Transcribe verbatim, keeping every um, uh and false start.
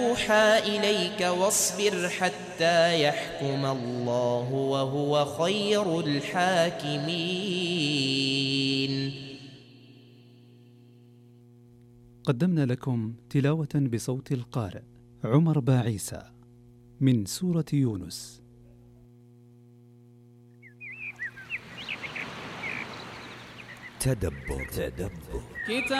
يوحى إليك واصبر حتى يحكم الله وهو خير الحاكمين. قدمنا لكم تلاوة بصوت القارئ عمر باعيسى من سورة يونس. تدبر تدبر